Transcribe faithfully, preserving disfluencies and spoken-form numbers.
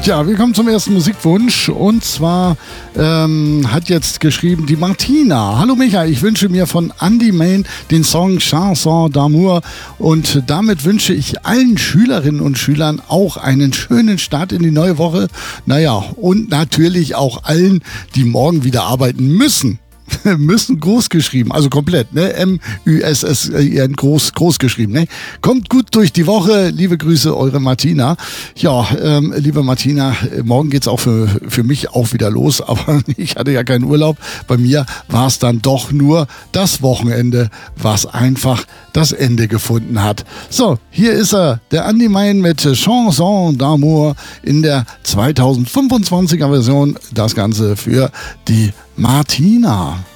Tja, wir kommen zum ersten Musikwunsch und zwar ähm, hat jetzt geschrieben die Martina. Hallo Micha, ich wünsche mir von Andy Main den Song Chanson d'amour und damit wünsche ich allen Schülerinnen und Schülern auch einen schönen Start in die neue Woche. Naja, und natürlich auch allen, die morgen wieder arbeiten müssen. Müssen groß geschrieben, also komplett, ne? M Ü S S I N, groß, groß geschrieben, ne? Kommt gut durch die Woche, liebe Grüße, eure Martina. Ja, ähm, liebe Martina, morgen geht's auch für, für mich auch wieder los, aber ich hatte ja keinen Urlaub. Bei mir war es dann doch nur das Wochenende, was einfach das Ende gefunden hat. So, hier ist er, der Andy Main mit Chanson d'amour in der zweitausendfünfundzwanziger Version. Das Ganze für die Martina.